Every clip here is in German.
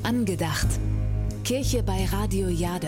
Angedacht. Kirche bei Radio Jade.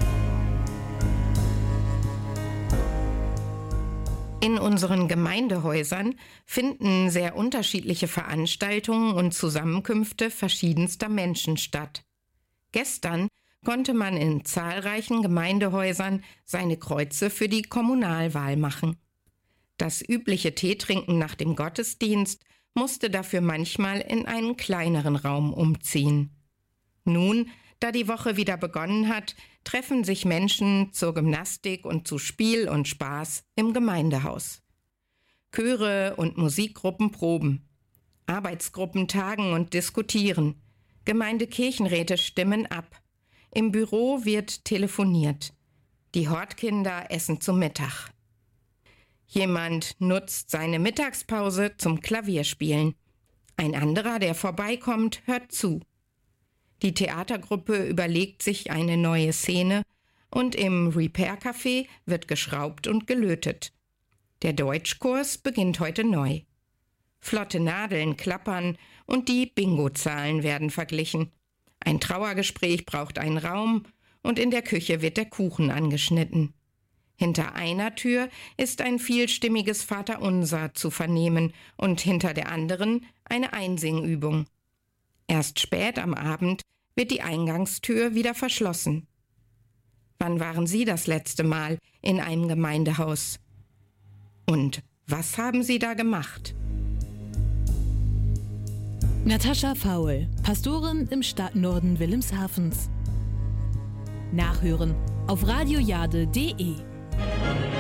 In unseren Gemeindehäusern finden sehr unterschiedliche Veranstaltungen und Zusammenkünfte verschiedenster Menschen statt. Gestern konnte man in zahlreichen Gemeindehäusern seine Kreuze für die Kommunalwahl machen. Das übliche Teetrinken nach dem Gottesdienst musste dafür manchmal in einen kleineren Raum umziehen. Nun, da die Woche wieder begonnen hat, treffen sich Menschen zur Gymnastik und zu Spiel und Spaß im Gemeindehaus. Chöre und Musikgruppen proben. Arbeitsgruppen tagen und diskutieren. Gemeindekirchenräte stimmen ab. Im Büro wird telefoniert. Die Hortkinder essen zum Mittag. Jemand nutzt seine Mittagspause zum Klavierspielen. Ein anderer, der vorbeikommt, hört zu. Die Theatergruppe überlegt sich eine neue Szene und im Repair-Café wird geschraubt und gelötet. Der Deutschkurs beginnt heute neu. Flotte Nadeln klappern und die Bingo-Zahlen werden verglichen. Ein Trauergespräch braucht einen Raum und in der Küche wird der Kuchen angeschnitten. Hinter einer Tür ist ein vielstimmiges Vaterunser zu vernehmen und hinter der anderen eine Einsingübung. Erst spät am Abend wird die Eingangstür wieder verschlossen. Wann waren Sie das letzte Mal in einem Gemeindehaus? Und was haben Sie da gemacht? Natascha Faul, Pastorin im Stadtnorden Wilhelmshavens. Nachhören auf radiojade.de.